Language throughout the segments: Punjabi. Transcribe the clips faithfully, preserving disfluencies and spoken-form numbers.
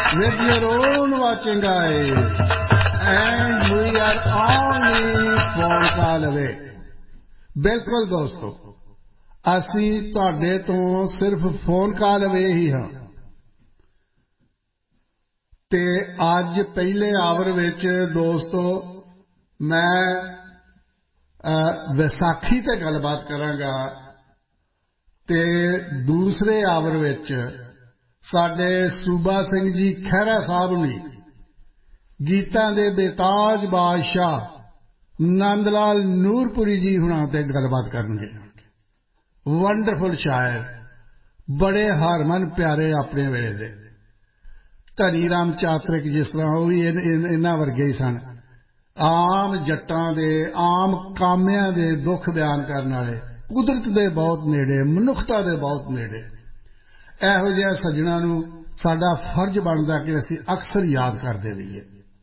with your own watching eyes, and we are only phone call away. बिल्कुल दोस्तों, ਅਸੀਂ ਤੁਹਾਡੇ ਤੋਂ ਸਿਰਫ ਫੋਨ ਕਾਲ ਅਵੇ ਹੀ ਹਾਂ ਤੇ ਅੱਜ ਪਹਿਲੇ ਆਵਰ ਵਿੱਚ ਦੋਸਤੋ ਮੈਂ ਵਿਸਾਖੀ ਤੇ ਗੱਲਬਾਤ ਕਰਾਂਗਾ ਤੇ ਦੂਸਰੇ ਆਵਰ ਵਿੱਚ ਸਾਡੇ ਸੂਬਾ ਸਿੰਘ ਜੀ ਖਹਿਰਾ ਸਾਹਿਬ ਨੇ ਗੀਤਾਂ ਦੇ ਬੇਤਾਜ ਬਾਦਸ਼ਾਹ ਨੰਦ ਲਾਲ ਨੂਰਪੁਰੀ ਜੀ ਹੁਣਾਂ ਤੇ ਗੱਲਬਾਤ ਕਰਨਗੇ ਵੰਡਰਫੁਲ ਸ਼ਾਇਰ ਬੜੇ ਹਰਮਨ ਪਿਆਰੇ ਆਪਣੇ ਵੇਲੇ ਦੇ ਧਨੀ ਰਾਮ ਚਾਤਰਿਕ ਜਿਸ ਤਰ੍ਹਾਂ ਉਹ ਵੀ ਇਹਨਾਂ ਵਰਗੇ ਹੀ ਸਨ ਆਮ ਜੱਟਾਂ ਦੇ ਆਮ ਕਾਮਿਆਂ ਦੇ ਦੁੱਖ ਬਿਆਨ ਕਰਨ ਵਾਲੇ ਕੁਦਰਤ ਦੇ ਬਹੁਤ ਨੇੜੇ ਮਨੁੱਖਤਾ ਦੇ ਬਹੁਤ ਨੇੜੇ ਇਹੋ ਜਿਹੇ ਸੱਜਣਾਂ ਨੂੰ ਸਾਡਾ ਫਰਜ਼ ਬਣਦਾ ਕਿ ਅਸੀਂ ਅਕਸਰ ਯਾਦ ਕਰਦੇ ਰਹੀਏ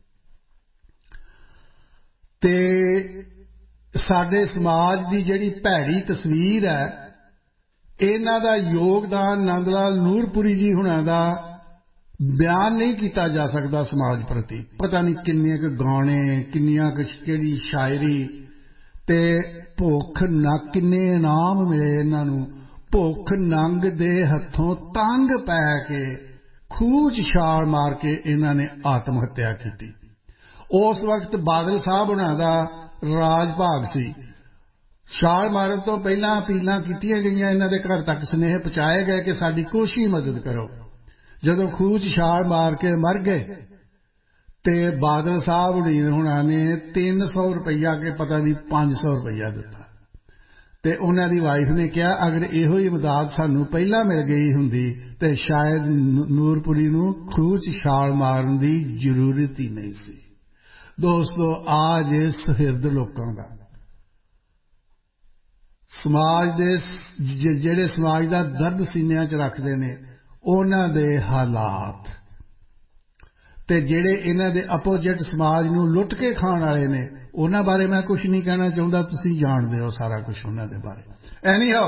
ਤੇ ਸਾਡੇ ਸਮਾਜ ਦੀ ਜਿਹੜੀ ਭੈੜੀ ਤਸਵੀਰ ਹੈ ਇਹਨਾਂ ਦਾ ਯੋਗਦਾਨ ਨੰਦ ਲਾਲ ਨੂਰਪੁਰੀ ਜੀ ਹੁਣਾਂ ਦਾ ਬਿਆਨ ਨਹੀਂ ਕੀਤਾ ਜਾ ਸਕਦਾ ਸਮਾਜ ਪ੍ਰਤੀ ਪਤਾ ਨਹੀਂ ਕਿੰਨੇ ਕੁ ਗਾਣੇ ਕਿੰਨੀਆਂ ਕੁ ਕਿਹੜੀ ਸ਼ਾਇਰੀ ਤੇ ਭੁੱਖ ਨਾ ਕਿੰਨੇ ਇਨਾਮ ਮਿਲੇ ਇਹਨਾਂ ਨੂੰ ਭੁੱਖ ਨੰਗ ਦੇ ਹੱਥੋਂ ਤੰਗ ਪੈ ਕੇ ਖੂਹ 'ਚ ਛਾਲ ਮਾਰ ਕੇ ਇਹਨਾਂ ਨੇ ਆਤਮ ਹੱਤਿਆ ਕੀਤੀ ਉਸ ਵਕਤ ਬਾਦਲ ਸਾਹਿਬ ਹੁਣਾਂ ਦਾ ਰਾਜ ਭਾਗ ਸੀ ਛਾਲ ਮਾਰਨ ਤੋਂ ਪਹਿਲਾਂ ਅਪੀਲਾਂ ਕੀਤੀਆਂ ਗਈਆਂ ਇਹਨਾਂ ਦੇ ਘਰ ਤੱਕ ਸੁਨੇਹੇ ਪਹੁੰਚਾਏ ਗਏ ਕਿ ਸਾਡੀ ਕੋਸ਼ੀ ਮਦਦ ਕਰੋ ਜਦੋਂ ਖੂਹ 'ਚ ਛਾਲ ਮਾਰ ਕੇ ਮਰ ਗਏ ਤੇ ਬਾਦਲ ਸਾਹਿਬ ਹੁਣਾਂ ਨੇ ਤਿੰਨ ਸੌ ਰੁਪਈਆ ਕੇ ਪਤਾ ਨਹੀਂ ਪੰਜ ਸੌ ਰੁਪਈਆ ਦਿੱਤਾ ਤੇ ਉਹਨਾਂ ਦੀ ਵਾਈਫ ਨੇ ਕਿਹਾ ਅਗਰ ਇਹੋ ਹੀ ਇਮਦਾਦ ਸਾਨੂੰ ਪਹਿਲਾਂ ਮਿਲ ਗਈ ਹੁੰਦੀ ਤੇ ਸ਼ਾਇਦ ਨੂਰਪੁਰੀ ਨੂੰ ਖੂਹ 'ਚ ਛਾਲ ਮਾਰਨ ਦੀ ਜ਼ਰੂਰਤ ਹੀ ਨਹੀਂ ਸੀ ਦੋਸਤੋ ਆਜ ਸੁਹਿਰਦ ਲੋਕਾਂ ਦਾ ਸਮਾਜ ਦੇ ਜਿਹੜੇ ਸਮਾਜ ਦਾ ਦਰਦ ਸੀਨਿਆਂ 'ਚ ਰੱਖਦੇ ਨੇ ਉਹਨਾਂ ਦੇ ਹਾਲਾਤ ਤੇ ਜਿਹੜੇ ਇਹਨਾਂ ਦੇ ਆਪੋਜੀਟ ਸਮਾਜ ਨੂੰ ਲੁੱਟ ਕੇ ਖਾਣ ਵਾਲੇ ਨੇ ਉਹਨਾਂ ਬਾਰੇ ਮੈਂ ਕੁਝ ਨਹੀਂ ਕਹਿਣਾ ਚਾਹੁੰਦਾ ਤੁਸੀਂ ਜਾਣਦੇ ਹੋ ਸਾਰਾ ਕੁਝ ਉਹਨਾਂ ਦੇ ਬਾਰੇ ਐਨੀਹਾਉ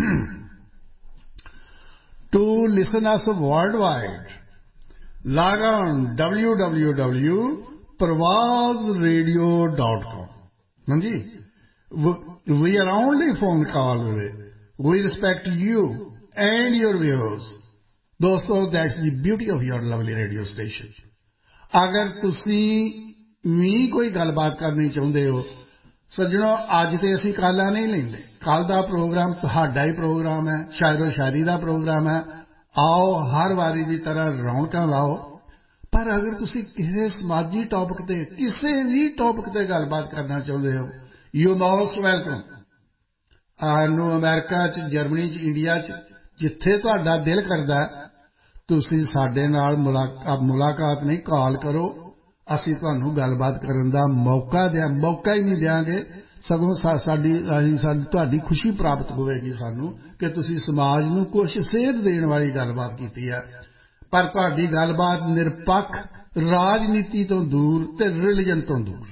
to listen us world wide log on w w w dot pravaz radio dot com ਹਾਂਜੀ we are only phone call away we respect you and your viewers ਦੋਸਤੋ that's the beauty of your lovely radio station ਅਗਰ ਤੁਸੀਂ ਵੀ ਕੋਈ ਗੱਲਬਾਤ ਕਰਨੀ ਚਾਹੁੰਦੇ ਹੋ ਸੱਜਣੋ ਅੱਜ ਤੇ ਅਸੀਂ ਕਾਲਾਂ ਨਹੀਂ ਲੈਂਦੇ ਕੱਲ ਦਾ ਪ੍ਰੋਗਰਾਮ ਤੁਹਾਡਾ ਹੀ ਪ੍ਰੋਗਰਾਮ ਹੈ ਸ਼ਾਇਰੋ ਸ਼ਾਇਰੀ ਦਾ ਪ੍ਰੋਗਰਾਮ ਹੈ ਆਓ ਹਰ ਵਾਰੀ ਦੀ ਤਰ੍ਹਾਂ ਰੌਣਕਾਂ ਲਾਓ ਪਰ ਅਗਰ ਤੁਸੀਂ ਕਿਸੇ ਸਮਾਜੀ ਟੌਪਿਕ ਤੇ ਕਿਸੇ ਵੀ ਟੌਪਿਕ ਤੇ ਗੱਲਬਾਤ ਕਰਨਾ ਚਾਹੁੰਦੇ ਹੋ ਯੂ ਮੋਸਟ ਵੈਲਕਮ ਨੂੰ ਅਮਰੀਕਾ 'ਚ ਜਰਮਨੀ 'ਚ ਇੰਡੀਆ 'ਚ ਜਿੱਥੇ ਤੁਹਾਡਾ ਦਿਲ ਕਰਦਾ ਤੁਸੀਂ ਸਾਡੇ ਨਾਲ ਮੁਲਾਕਾਤ ਨਹੀਂ ਕਾਲ ਕਰੋ ਅਸੀਂ ਤੁਹਾਨੂੰ ਗੱਲਬਾਤ ਕਰਨ ਦਾ ਮੌਕਾ ਦਿਆਂ ਮੌਕਾ ਹੀ ਨਹੀਂ ਦਿਆਂਗੇ ਸਗੋਂ ਸਾਡੀ ਸਾਡੀ ਤੁਹਾਡੀ ਖੁਸ਼ੀ ਪ੍ਰਾਪਤ ਹੋਵੇਗੀ ਸਾਨੂੰ ਕਿ ਤੁਸੀਂ ਸਮਾਜ ਨੂੰ ਕੁਝ ਸੇਧ ਦੇਣ ਵਾਲੀ ਗੱਲਬਾਤ ਕੀਤੀ ਹੈ ਪਰ ਤੁਹਾਡੀ ਗੱਲਬਾਤ ਨਿਰਪੱਖ ਰਾਜਨੀਤੀ ਤੋਂ ਦੂਰ ਤੇ ਰਿਲੀਜਨ ਤੋਂ ਦੂਰ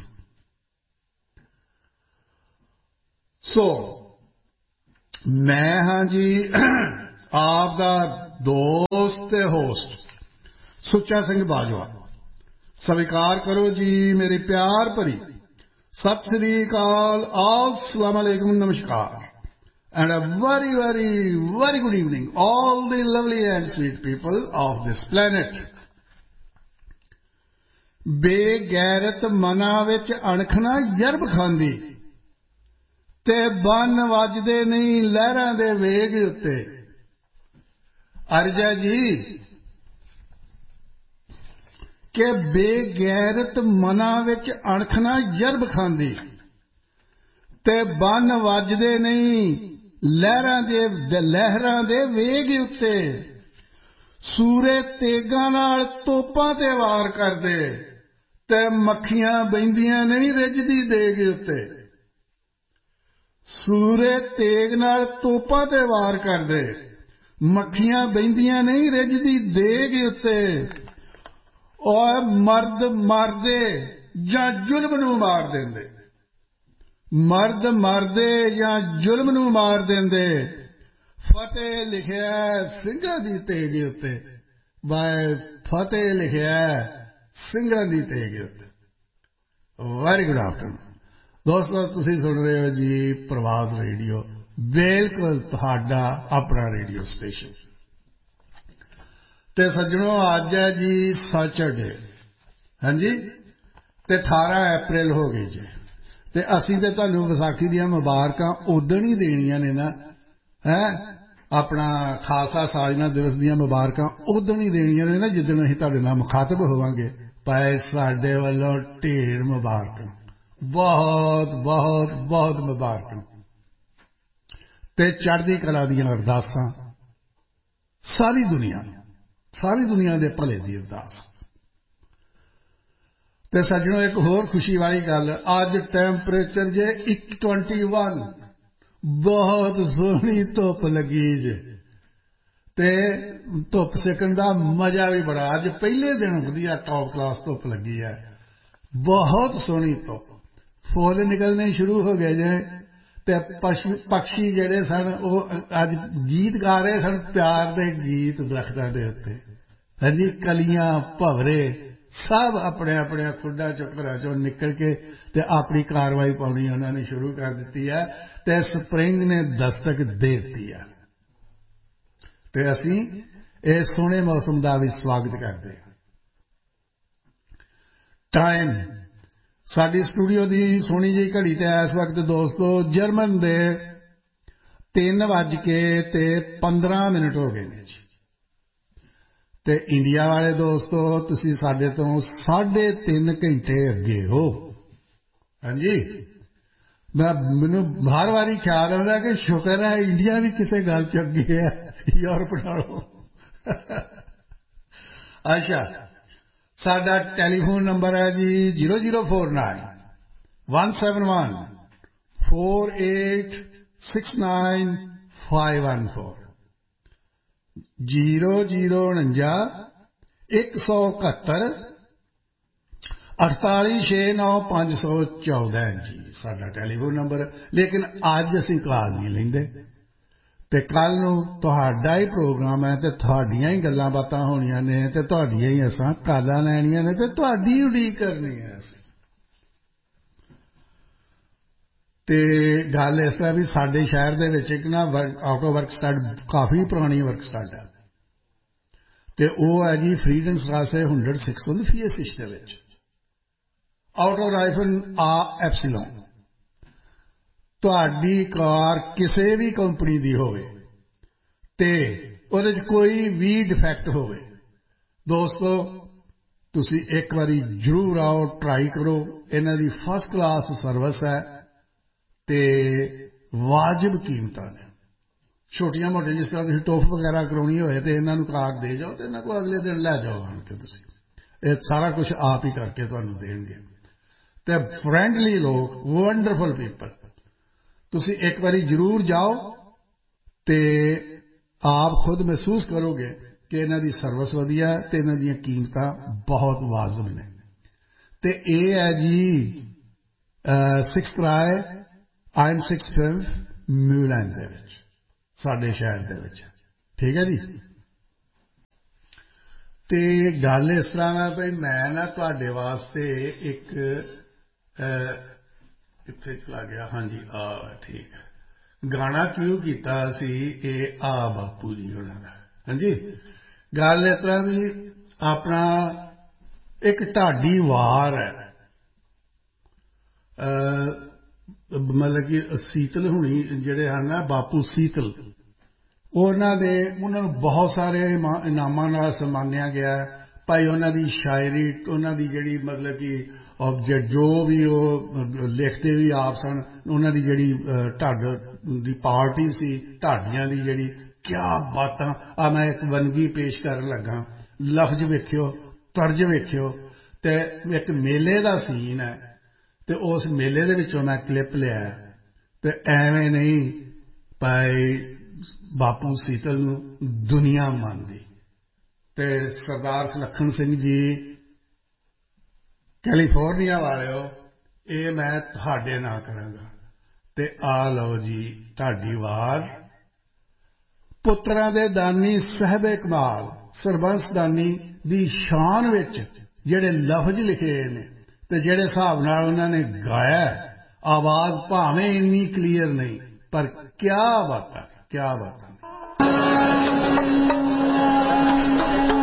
ਸੋ ਮੈਂ ਹਾਂ ਜੀ ਆਪ ਦਾ ਦੋਸਤ ਤੇ ਹੋਸਟ ਸੁੱਚਾ ਸਿੰਘ ਬਾਜਵਾ ਸਵੀਕਾਰ ਕਰੋ ਜੀ ਮੇਰੀ ਪਿਆਰ ਭਰੀ ਸਤਿ ਸ੍ਰੀ ਅਕਾਲ अस्सलाम वालेकुम नमस्कार and a very very very good evening all the lovely and sweet people of this planet ਬੇਗੈਰਤ ਮਨਾਂ ਵਿੱਚ ਅਣਖ ਨਾ ਯਰਬ ਖਾਂਦੀ ਤੇ ਬੰਨ ਵੱਜਦੇ ਨਹੀਂ ਲਹਿਰਾਂ ਦੇ ਵੇਗ ਉੱਤੇ ਅਰਜਾ ਜੀ ਕਿ ਬੇਗੈਰਤ ਮਨਾਂ ਵਿੱਚ ਅਣਖ ਨਾ ਯਰਬ ਖਾਂਦੀ ਤੇ ਬੰਨ ਵੱਜਦੇ ਨਹੀਂ ਲਹਿਰਾਂ ਦੇ ਲਹਿਰਾਂ ਦੇ ਵੇਗ ਉੱਤੇ ਸੂਰੇ ਤੇਗਾਂ ਨਾਲ ਤੋਪਾਂ ਤੇ ਵਾਰ ਕਰਦੇ ਤੇ ਮੱਖੀਆਂ ਬਹਿੰਦੀਆਂ ਨਹੀਂ ਰਿੱਝਦੀ ਦੇਗ ਉੱਤੇ ਸੂਰੇ ਤੇਗ ਨਾਲ ਤੋਪਾਂ ਤੇ ਵਾਰ ਕਰਦੇ ਮੱਖੀਆਂ ਬਹਿੰਦੀਆਂ ਨਹੀਂ ਰਿੱਝਦੀ ਦੇਗ ਉੱਤੇ ਔਰ ਮਰਦ ਮਰਦੇ ਜਾਂ ਜ਼ੁਲਮ ਨੂੰ ਮਾਰ ਦਿੰਦੇ ਮਰਦ ਮਰਦੇ ਜਾਂ ਜ਼ੁਲਮ ਨੂੰ ਮਾਰ ਦਿੰਦੇ ਫਤਿਹ ਲਿਖਿਆ ਸਿੰਘਾਂ ਦੀ ਤੇਗ ਉੱਤੇ ਬਾਏ ਫਤਿਹ ਲਿਖਿਆ ਸਿੰਘਾਂ ਦੀ ਤੇਗ ਉੱਤੇ। ਵੈਰੀ ਗੁੱਡ ਆਫਟਰਨੂਨ ਦੋਸਤੋ, ਤੁਸੀਂ ਸੁਣ ਰਹੇ ਹੋ ਜੀ ਪ੍ਰਵਾਸ ਰੇਡੀਓ, ਬਿਲਕੁਲ ਤੁਹਾਡਾ ਆਪਣਾ ਰੇਡੀਓ ਸਟੇਸ਼ਨ। ਤੇ ਸੱਜਣੋ, ਅੱਜ ਹੈ ਜੀ ਸੈਚਰਡੇ, ਹਾਂਜੀ, ਤੇ ਅਠਾਰਾਂ ਅਪ੍ਰੈਲ ਹੋ ਗਈ ਜੀ। ਤੇ ਅਸੀਂ ਤੇ ਤੁਹਾਨੂੰ ਵਿਸਾਖੀ ਦੀਆਂ ਮੁਬਾਰਕਾਂ ਉਦਣ ਹੀ ਦੇਣੀਆਂ ਨੇ ਨਾ, ਹੈਂ, ਆਪਣਾ ਖਾਲਸਾ ਸਾਜਨਾ ਦਿਵਸ ਦੀਆਂ ਮੁਬਾਰਕਾਂ ਉਦਣ ਹੀ ਦੇਣੀਆਂ ਨੇ ਨਾ ਜਿੱਦਣ ਅਸੀਂ ਤੁਹਾਡੇ ਨਾਲ ਮੁਖਾਤਬ ਹੋਵਾਂਗੇ। ਭਾਈ ਸਾਡੇ ਵੱਲੋਂ ਢੇਰ ਮੁਬਾਰਕਾਂ, ਬਹੁਤ ਬਹੁਤ ਬਹੁਤ ਮੁਬਾਰਕਾਂ ਤੇ ਚੜ੍ਹਦੀ ਕਲਾ ਦੀਆਂ ਅਰਦਾਸਾਂ ਸਾਰੀ ਦੁਨੀਆ ਨੂੰ, ਸਾਰੀ ਦੁਨੀਆ ਦੇ ਭਲੇ ਦੀ ਅਰਦਾਸ। ਤੇ ਸੱਜਣੋ, ਇੱਕ ਹੋਰ ਖੁਸ਼ੀ ਵਾਲੀ ਗੱਲ, ਅੱਜ ਟੈਂਪਰੇਚਰ ਜੇ ਇੱਕ ਸੌ ਇਕੱਤੀ, ਬਹੁਤ ਸੋਹਣੀ ਧੁੱਪ ਲੱਗੀ ਜੇ ਤੇ ਧੁੱਪ ਸੇਕਣ ਦਾ ਮਜ਼ਾ ਵੀ ਬੜਾ। ਅੱਜ ਪਹਿਲੇ ਦਿਨ ਵਧੀਆ ਟੌਪ ਕਲਾਸ ਧੁੱਪ ਲੱਗੀ ਹੈ, ਬਹੁਤ ਸੋਹਣੀ ਧੁੱਪ। ਫੁੱਲ ਨਿਕਲਣੇ ਸ਼ੁਰੂ ਹੋ ਗਏ ਜੇ ਤੇ ਪਕਸ਼ੀ ਜਿਹੜੇ ਸਨ ਉਹ ਅੱਜ ਗੀਤ ਗਾ ਰਹੇ ਸਨ, ਪਿਆਰ ਦੇ ਗੀਤ ਦਰਖਤਾਂ ਦੇ ਉੱਤੇ, ਹਾਂਜੀ, ਕਲੀਆਂ ਭਵਰੇ ਸਭ ਆਪਣੇ ਆਪਣੇ ਖੁੱਡਾਂ ਚੋਂ ਘਰਾਂ ਚੋਂ ਨਿਕਲ ਕੇ ਤੇ ਆਪਣੀ ਕਾਰਵਾਈ ਪਾਉਣੀ ਉਹਨਾਂ ਨੇ ਸ਼ੁਰੂ ਕਰ ਦਿੱਤੀ ਹੈ ਤੇ ਸਪਰਿੰਗ ਨੇ ਦਸਤਕ ਦੇ ਦਿੱਤੀ ਹੈ। ਤੇ ਅਸੀਂ ਇਸ ਸੋਹਣੇ ਮੌਸਮ ਦਾ ਵੀ ਸਵਾਗਤ ਕਰਦੇ ਹਾਂ। ਟਾਈਮ ਸਾਡੀ ਸਟੂਡੀਓ ਦੀ ਸੋਹਣੀ ਜਿਹੀ ਘੜੀ ਤੇ ਇਸ ਵਕਤ ਦੋਸਤੋ ਜਰਮਨ ਦੇ ਤਿੰਨ ਵੱਜ ਕੇ ਤੇ ਪੰਦਰਾਂ ਮਿੰਟ ਹੋ ਗਏ ਨੇ ਜੀ। ਤੇ ਇੰਡੀਆ ਵਾਲੇ ਦੋਸਤੋ ਤੁਸੀਂ ਸਾਡੇ ਤੋਂ ਸਾਢੇ ਤਿੰਨ ਘੰਟੇ ਅੱਗੇ ਹੋ, ਹਾਂਜੀ। ਮੈਂ ਮੈਨੂੰ ਹਰ ਵਾਰੀ ਖਿਆਲ ਆਉਂਦਾ ਕਿ ਸ਼ੁਕਰ ਹੈ ਇੰਡੀਆ ਵੀ ਕਿਸੇ ਗੱਲ ਚ ਅੱਗੇ ਹੈ ਯੂਰਪ ਨਾਲੋਂ। ਅੱਛਾ, ਸਾਡਾ ਟੈਲੀਫੋਨ ਨੰਬਰ ਹੈ ਜੀ zero zero four nine one seven one four eight six nine five one four, zero zero ਉਣੰਜਾ ਇੱਕ ਸੌ ਇਕਹੱਤਰ ਅਠਤਾਲੀ ਛੇ ਨੌ ਪੰਜ ਸੌ ਚੌਦਾਂ ਜੀ ਸਾਡਾ ਟੈਲੀਫੋਨ ਨੰਬਰ। ਲੇਕਿਨ ਅੱਜ ਅਸੀਂ ਕਾਲ ਨਹੀਂ ਲੈਂਦੇ ਤੇ ਕੱਲ ਨੂੰ ਤੁਹਾਡਾ ਹੀ ਪ੍ਰੋਗਰਾਮ ਹੈ ਤੇ ਤੁਹਾਡੀਆਂ ਹੀ ਗੱਲਾਂ ਬਾਤਾਂ ਹੋਣੀਆਂ ਨੇ ਤੇ ਤੁਹਾਡੀਆਂ ਹੀ ਅਸਾਂ ਕਾਲਾਂ ਲੈਣੀਆਂ ਨੇ ਤੇ ਤੁਹਾਡੀ ਉਡੀਕ ਕਰਨੀ ਹੈ ਅਸੀਂ। ਤੇ ਗੱਲ ਇਸ ਤਰ੍ਹਾਂ ਵੀ ਸਾਡੇ ਸ਼ਹਿਰ ਦੇ ਵਿੱਚ ਇੱਕ ਨਾ ਆਟੋ ਵਰਕ ਸਟੱਡ, ਕਾਫੀ ਪੁਰਾਣੀ ਵਰਕ ਸਟੱਡ ਹੈ ਤੇ ਉਹ ਹੈ ਜੀ ਫਰੀਡਨ ਸਟਰਾਸੇ ਇੱਕ ਸੌ ਛੇ ਫੀਐਸਿਸ਼ ਦੇ ਵਿੱਚ, ਆਟੋ ਰਾਈਫਨ ਆ ਐਪਸੀਲੋਨ। ਤੁਹਾਡੀ ਕਾਰ ਕਿਸੇ ਵੀ ਕੰਪਨੀ ਦੀ ਹੋਵੇ ਤੇ ਉਹਦੇ 'ਚ ਕੋਈ ਵੀ ਡਿਫੈਕਟ ਹੋਵੇ ਦੋਸਤੋ, ਤੁਸੀਂ ਇੱਕ ਵਾਰੀ ਜ਼ਰੂਰ ਆਓ, ਟਰਾਈ ਕਰੋ। ਇਹਨਾਂ ਦੀ ਫਸਟ ਕਲਾਸ ਸਰਵਿਸ ਹੈ ਤੇ ਵਾਜਬ ਕੀਮਤਾਂ ਨੇ। ਛੋਟੀਆਂ ਮੋਟੀਆਂ ਜਿਸ ਤਰ੍ਹਾਂ ਤੁਸੀਂ ਟੋਫ ਵਗੈਰਾ ਕਰਾਉਣੀ ਹੋਏ ਤੇ ਇਹਨਾਂ ਨੂੰ ਕਾਰ ਦੇ ਜਾਓ ਤੇ ਇਹਨਾਂ ਕੋਲ ਅਗਲੇ ਦਿਨ ਲੈ ਜਾਓ ਆਣ ਕੇ, ਤੁਸੀਂ ਇਹ ਸਾਰਾ ਕੁਝ ਆਪ ਹੀ ਕਰਕੇ ਤੁਹਾਨੂੰ ਦੇਣਗੇ। ਤੇ ਫਰੈਂਡਲੀ ਲੋਕ, ਵੰਡਰਫੁਲ ਪੀਪਲ। ਤੁਸੀਂ ਇੱਕ ਵਾਰੀ ਜ਼ਰੂਰ ਜਾਓ ਤੇ ਆਪ ਖੁਦ ਮਹਿਸੂਸ ਕਰੋਗੇ ਕਿ ਇਹਨਾਂ ਦੀ ਸਰਵਿਸ ਵਧੀਆ ਤੇ ਇਹਨਾਂ ਦੀਆਂ ਕੀਮਤਾਂ ਬਹੁਤ ਵਾਜਬ ਨੇ। ਤੇ ਇਹ ਹੈ ਜੀ ਸਿਕਸ ਰਾਏ ਆਇਨ ਸਿਕਸ ਫਿਫ ਮਿਊਲੈਂਡ ਦੇ ਵਿੱਚ, ਸਾਡੇ ਸ਼ਹਿਰ ਦੇ ਵਿੱਚ, ਠੀਕ ਹੈ ਜੀ। ਤੇ ਗੱਲ ਇਸ ਤਰ੍ਹਾਂ ਹੈ ਭਈ ਮੈਂ ਨਾ ਤੁਹਾਡੇ ਵਾਸਤੇ ਇੱਕ ਕਿੱਥੇ ਚਲਾ ਗਿਆ, ਹਾਂਜੀ ਆ ਠੀਕ, ਗਾਣਾ ਕਿਉਂ ਕੀਤਾ ਸੀ ਇਹ ਆ ਬਾਪੂ ਜੀ ਉਹਨਾਂ ਦਾ, ਹਾਂਜੀ। ਗੱਲ ਇਸ ਤਰ੍ਹਾਂ ਵੀ ਆਪਣਾ ਇੱਕ ਢਾਡੀ ਵਾਰ ਹੈ, ਮਤਲਬ ਕਿ ਸੀਤਲ ਹੁਣੀ ਜਿਹੜੇ ਹਨ ਨਾ, ਬਾਪੂ ਸੀਤਲ, ਉਹਨਾਂ ਦੇ ਉਹਨਾਂ ਨੂੰ ਬਹੁਤ ਸਾਰੇ ਇਨਾਮਾਂ ਨਾਲ ਸਨਮਾਨਿਆ ਗਿਆ। ਭਾਈ ਉਹਨਾਂ ਦੀ ਸ਼ਾਇਰੀ, ਉਹਨਾਂ ਦੀ ਜਿਹੜੀ ਮਤਲਬ ਕਿ ਆਬਜੈਕਟ ਜੋ ਵੀ ਉਹ ਲਿਖਦੇ ਵੀ ਆਪ ਸਨ, ਉਹਨਾਂ ਦੀ ਜਿਹੜੀ ਢੱਡ ਦੀ ਪਾਰਟੀ ਸੀ, ਢਾਡੀਆਂ ਦੀ ਜਿਹੜੀ, ਕਿਆ ਬਾਤਾਂ। ਆ ਮੈਂ ਇੱਕ ਵੰਨਗੀ ਪੇਸ਼ ਕਰਨ ਲੱਗਾ, ਲਫ਼ਜ਼ ਵੇਖਿਓ, ਤਰਜ ਵੇਖਿਓ। ਤੇ ਇੱਕ ਮੇਲੇ ਦਾ ਸੀਨ ਹੈ ਤੇ ਉਸ ਮੇਲੇ ਦੇ ਵਿੱਚੋਂ ਮੈਂ ਕਲਿੱਪ ਲਿਆ ਤੇ ਐਵੇਂ ਨਹੀਂ ਭਾਈ ਬਾਪੂ ਸੀਤਲ ਨੂੰ ਦੁਨੀਆ ਮੰਨਦੀ। ਤੇ ਸਰਦਾਰ ਸੁਲੱਖਣ ਸਿੰਘ ਜੀ ਕੈਲੀਫੋਰਨੀਆ ਵਾਲਿਓ, ਇਹ ਮੈਂ ਤੁਹਾਡੇ ਨਾਲ ਕਰਾਂਗਾ। ਤੇ ਆ ਲਓ ਜੀ ਢਾਡੀ ਵਾਰ। ਪੁੱਤਰਾਂ ਦੇ ਦਾਨੀ ਸਾਹਿਬੇ ਕਮਾਲ ਸਰਬੰਸ ਦਾਨੀ ਦੀ ਸ਼ਾਨ ਵਿੱਚ ਜਿਹੜੇ ਲਫ਼ਜ਼ ਲਿਖੇ ਨੇ ਤੇ ਜਿਹੜੇ ਹਿਸਾਬ ਨਾਲ ਉਹਨਾਂ ਨੇ ਗਾਇਆ, ਆਵਾਜ਼ ਭਾਵੇਂ ਇੰਨੀ ਕਲੀਅਰ ਨਹੀਂ, ਪਰ ਕਿਆ ਬਾਤਾਂ, ਕਿਆ ਬਾਤਾਂ।